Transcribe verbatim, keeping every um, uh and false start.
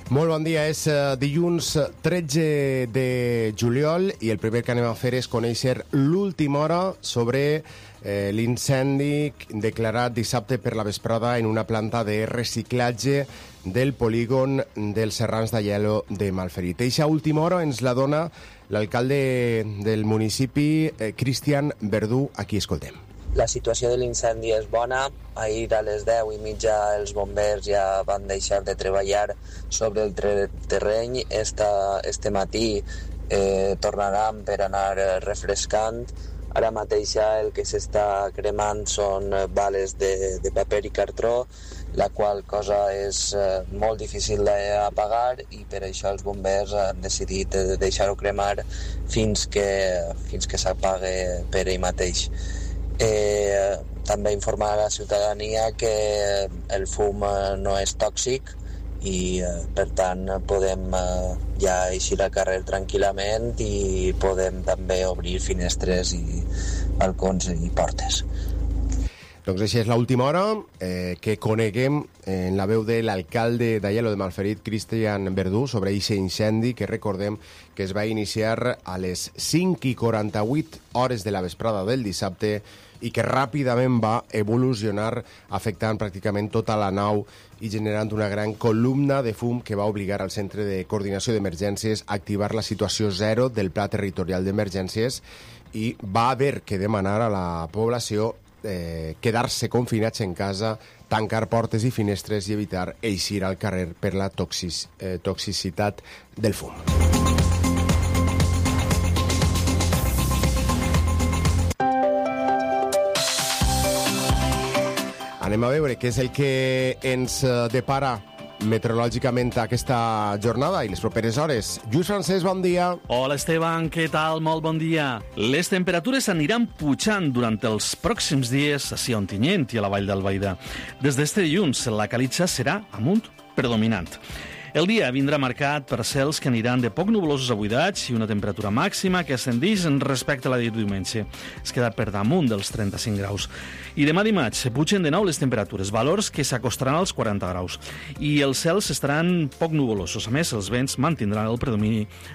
Molt bon dia, és uh, dilluns tretze de juliol i el primer que anem a fer és conèixer l'última hora sobre eh, l'incendi declarat dissabte per la vesprada en una planta de reciclatge del polígon dels Serrans d'Aielo de Malferit. Eixa última hora ens la dona l'alcalde del municipi, eh, Cristian Verdú. Aquí escoltem. La situació de l'incendi és bona. Ahir a les deu i mitja els bombers ja van deixar de treballar sobre el terreny. Esta, este matí eh, tornaran per anar refrescant. Ara mateix el que s'està cremant són bales de, de paper i cartró, la qual cosa és eh, molt difícil d'apagar i per això els bombers han decidit deixar-ho cremar fins que, fins que s'apague per ell mateix. Eh, també informar a la ciutadania que el fum no és tòxic i eh, per tant podem eh, ja eixir al carrer tranquil·lament i podem també obrir finestres i balcons i portes. Doncs això és l'última hora, eh, que coneguem en la veu de l'alcalde d'Aielo de Malferit, Cristian Verdú, sobre aquest incendi que recordem que es va iniciar a les cinc i quaranta-vuit hores de la vesprada del dissabte i que ràpidament va evolucionar afectant pràcticament tota la nau i generant una gran columna de fum que va obligar al Centre de Coordinació d'Emergències a activar la situació zero del Pla Territorial d'Emergències i va haver que demanar a la població eh, quedar-se confinats en casa, tancar portes i finestres i evitar eixir al carrer per la toxic, eh, toxicitat del fum. Anem a veure què és el que ens depara meteorològicament aquesta jornada i les properes hores. Lluís Francesc, bon dia. Hola, Esteban, què tal? Molt bon dia. Les temperatures aniran pujant durant els pròxims dies a Ontinyent i a la Vall d'Albaida. Des d'este dilluns, la calitza serà amunt predominant. El dia vindrà marcat per cels que aniran de poc nuvolosos a buidats i una temperatura màxima que ascendeix respecte a la de diumenge. Es queda per damunt dels trenta-cinc graus. I demà dimarts se pugen de nou les temperatures, valors que s'acostaran als quaranta graus. I els cels estaran poc nuvolosos. A més, els vents mantindran el predomini